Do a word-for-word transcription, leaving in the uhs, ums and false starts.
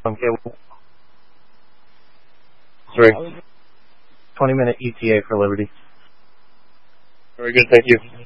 Okay. Sorry. twenty minute E T A for Liberty. Very good, thank you.